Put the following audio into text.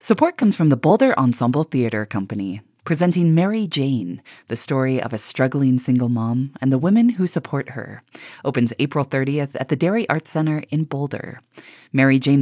Support comes from the Boulder Ensemble Theater Company, presenting Mary Jane, the story of a struggling single mom and the women who support her. Opens April 30th at the Dairy Arts Center in Boulder. Mary Jane